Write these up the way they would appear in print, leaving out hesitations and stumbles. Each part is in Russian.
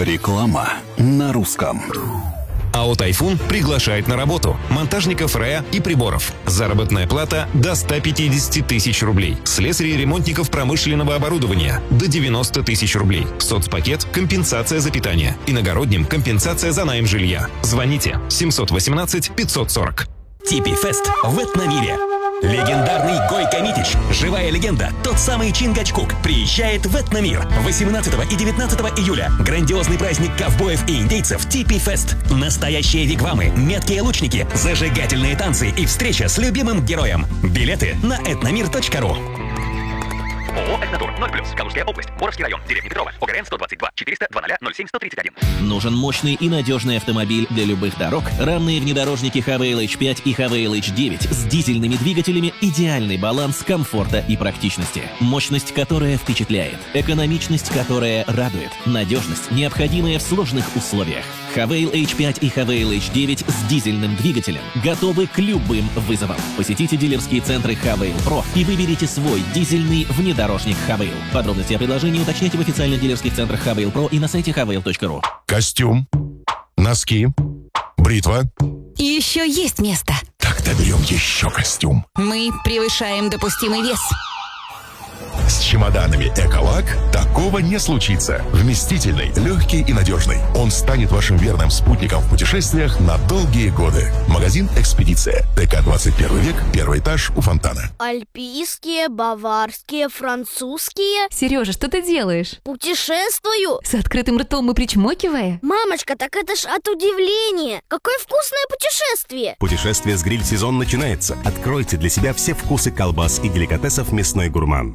Реклама на русском. АО «Тайфун» приглашает на работу монтажников РЭА и приборов. Заработная плата до 150 тысяч рублей. Слесарей и ремонтников промышленного оборудования до 90 тысяч рублей. Соцпакет – компенсация за питание. Иногородним – компенсация за найм жилья. Звоните 718 540. Типи Фест в Этномире. Легендарный Гойко Митич, живая легенда, тот самый Чингачгук, приезжает в Этномир 18 и 19 июля. Грандиозный праздник ковбоев и индейцев Типи Фест. Настоящие вигвамы, меткие лучники, зажигательные танцы и встреча с любимым героем. Билеты на этномир.ру. ООО «Этнотур», 0+, Калужская область, Боровский район, деревня Петрова, ОГРН 122 400 00 07 131. Нужен мощный и надежный автомобиль для любых дорог. Равные внедорожники Havail H5 и Havail H9 с дизельными двигателями – идеальный баланс комфорта и практичности. Мощность, которая впечатляет. Экономичность, которая радует. Надежность, необходимая в сложных условиях. Havail H5 и Havail H9 с дизельным двигателем готовы к любым вызовам. Посетите дилерские центры Havail Pro и выберите свой дизельный внедорожник Havail. Подробности о предложении уточняйте в официальных дилерских центрах Havail Pro и на сайте havail.ru. Костюм, носки, бритва. И еще есть место. Тогда берем еще костюм. Мы превышаем допустимый вес. С чемоданами «Эколак» такого не случится. Вместительный, легкий и надежный. Он станет вашим верным спутником в путешествиях на долгие годы. Магазин «Экспедиция». ТК 21 век, первый этаж у фонтана. Альпийские, баварские, французские. Сережа, что ты делаешь? Путешествую. С открытым ртом и причмокивая? Мамочка, так это ж от удивления. Какое вкусное путешествие. Путешествие с гриль-сезон начинается. Откройте для себя все вкусы колбас и деликатесов «Мясной гурман».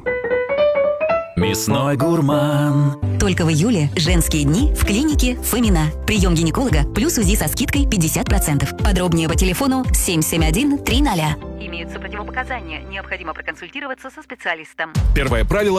Мясной гурман. Только в июле женские дни в клинике Фомина. Прием гинеколога плюс УЗИ со скидкой 50%. Подробнее по телефону 771 300. Имеются противопоказания. Необходимо проконсультироваться со специалистом. Первое правило